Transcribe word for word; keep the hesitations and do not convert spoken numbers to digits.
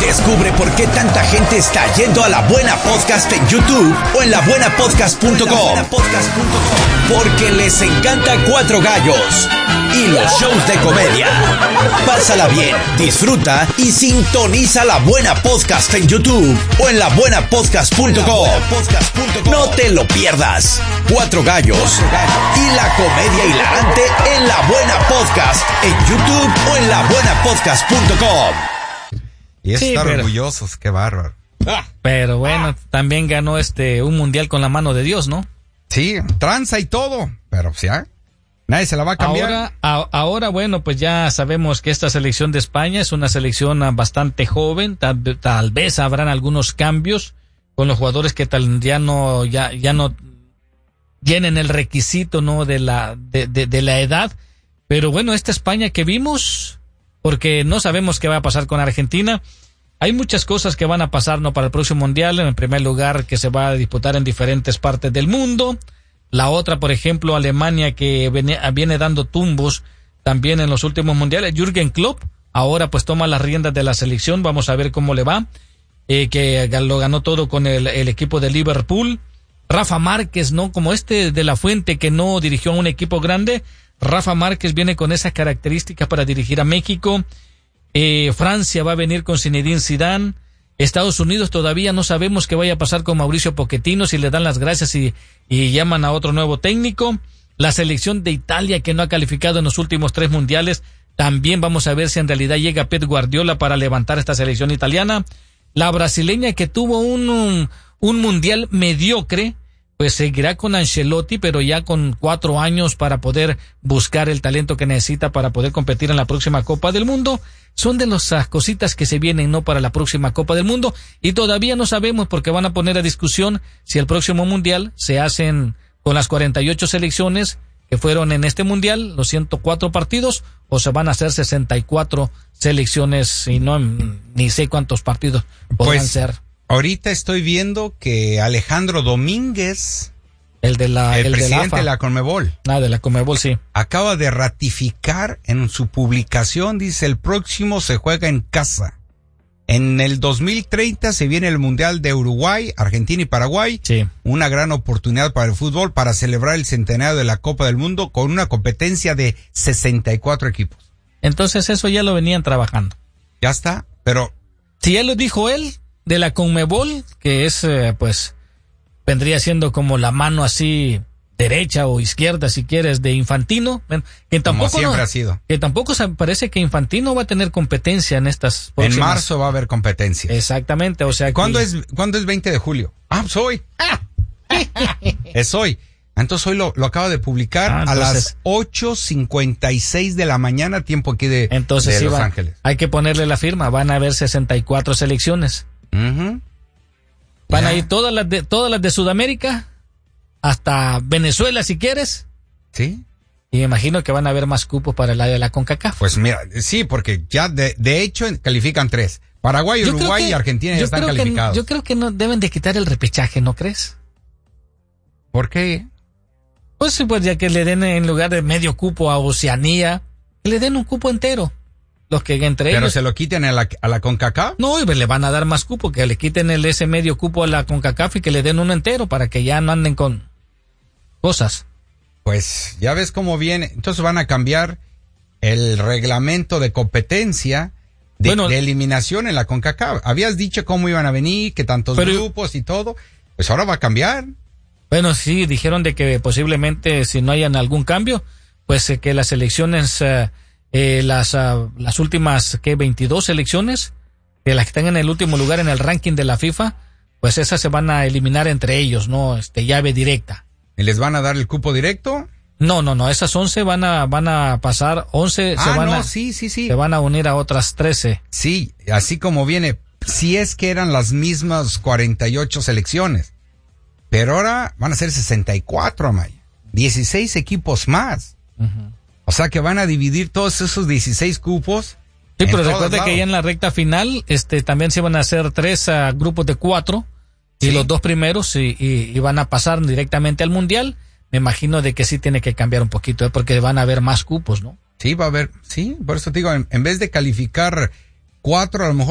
Descubre por qué tanta gente está yendo a La Buena Podcast en YouTube o en la buena podcast punto com. Porque les encanta Cuatro Gallos y los shows de comedia. Pásala bien, disfruta y sintoniza La Buena Podcast en YouTube o en la buena podcast punto com. No te lo pierdas. Cuatro Gallos y la comedia hilarante en La Buena Podcast en YouTube o en la buena podcast punto com. Y Sí, estar pero- orgullosos, qué bárbaro. Pero bueno, también ganó este un mundial con la mano de Dios, ¿no? Sí, tranza y todo, pero sí, ¿eh? Nadie se la va a cambiar. Ahora, a- ahora, bueno, pues ya sabemos que esta selección de España es una selección ah, bastante joven. Tal, tal vez habrán algunos cambios con los jugadores que tal ya no, ya, ya no llenen el requisito, ¿no? De la, de, de, de la edad. Pero bueno, esta España que vimos, porque no sabemos qué va a pasar con Argentina. Hay muchas cosas que van a pasar, ¿no? Para el próximo mundial. En primer lugar, que se va a disputar en diferentes partes del mundo. La otra, por ejemplo, Alemania, que viene, viene dando tumbos también en los últimos mundiales. Jürgen Klopp ahora pues toma las riendas de la selección. Vamos a ver cómo le va. Eh, que lo ganó todo con el, el equipo de Liverpool. Rafa Márquez, ¿no? Como este de la Fuente que no dirigió a un equipo grande. Rafa Márquez viene con esas características para dirigir a México. Eh, Francia va a venir con Zinedine Zidane. Estados Unidos todavía no sabemos qué vaya a pasar con Mauricio Pochettino, si le dan las gracias y, y llaman a otro nuevo técnico. La selección de Italia, que no ha calificado en los últimos tres mundiales, también vamos a ver si en realidad llega Pep Guardiola para levantar esta selección italiana. La brasileña, que tuvo un, un, un mundial mediocre, pues seguirá con Ancelotti, pero ya con cuatro años para poder buscar el talento que necesita para poder competir en la próxima Copa del Mundo. Son de las cositas que se vienen, ¿no? Para la próxima Copa del Mundo. Y todavía no sabemos, porque van a poner a discusión si el próximo mundial se hacen con las cuarenta y ocho selecciones que fueron en este mundial, los ciento cuatro partidos, o se van a hacer sesenta y cuatro selecciones y no, ni sé cuántos partidos podrán Pues, ser. ahorita estoy viendo que Alejandro Domínguez, El de la, el, el de la presidente AFA. de la Conmebol, Ah, de la Conmebol, sí. acaba de ratificar en su publicación, dice, el próximo se juega en casa. En el dos mil treinta se viene el Mundial de Uruguay, Argentina y Paraguay. Sí. Una gran oportunidad para el fútbol para celebrar el centenario de la Copa del Mundo con una competencia de sesenta y cuatro equipos. Entonces eso ya lo venían trabajando. Ya está, pero Si ya lo dijo él, de la Conmebol, que es, eh, pues, vendría siendo como la mano así derecha o izquierda, si quieres, de Infantino, bueno, que como tampoco siempre no- ha sido. que tampoco se- parece que Infantino va a tener competencia en estas En próximas. marzo va a haber competencia. Exactamente, o sea que- ¿Cuándo es, ¿Cuándo es veinte de julio? Ah, pues hoy. Es hoy. Entonces hoy lo, lo acaba de publicar Ah, a las entonces- ocho cincuenta y seis de la mañana, tiempo aquí de, Entonces de sí Los va- Ángeles. hay que ponerle la firma, van a haber sesenta y cuatro selecciones. Ujú. Van Ya. a ir todas las de, todas las de Sudamérica, hasta Venezuela si quieres, Sí. y me imagino que van a haber más cupos para el área de la CONCACAF. Pues mira, sí, porque ya de, de hecho califican tres. Paraguay, Yo creo Uruguay que- y Argentina ya yo están creo que- calificados. yo creo que no deben de quitar el repechaje, ¿no crees? ¿Por qué? Pues sí, pues ya que le den en lugar de medio cupo a Oceanía, que le den un cupo entero. Los que entre Pero ellos. se lo quiten a la, a la CONCACAF. No, y pues le van a dar más cupo, que le quiten el ese medio cupo a la CONCACAF y que le den uno entero para que ya no anden con cosas. Pues ya ves cómo viene. Entonces van a cambiar el reglamento de competencia de, Bueno, de eliminación en la CONCACAF. Habías dicho cómo iban a venir, que tantos Pero- grupos y todo. Pues ahora va a cambiar. Bueno, sí, dijeron de que posiblemente si no hayan algún cambio, pues eh, que las elecciones, eh, eh, las, ah, las últimas, ¿qué? veintidós elecciones, que las que están en el último lugar en el ranking de la FIFA, pues esas se van a eliminar entre ellos, ¿no? Este, llave directa. ¿Y les van a dar el cupo directo? No, no, no, esas once van a, van a pasar, once se Ah, van no, a, sí, sí, sí. se van a unir a otras trece. Sí, así como viene. Si es que eran las mismas cuarenta y ocho selecciones. Pero ahora van a ser sesenta y cuatro, Amaya. dieciséis equipos más. Ujú. O sea que van a dividir todos esos dieciséis cupos. Sí, en pero todos recuerde que lados. ya en la recta final, este, también se van a hacer tres ah, grupos de cuatro, y Sí. los dos primeros y, y, y van a pasar directamente al mundial. Me imagino de que sí tiene que cambiar un poquito, ¿eh? Porque van a haber más cupos, ¿no? Sí, va a haber. Sí, por eso te digo, en, en vez de calificar cuatro, a lo mejor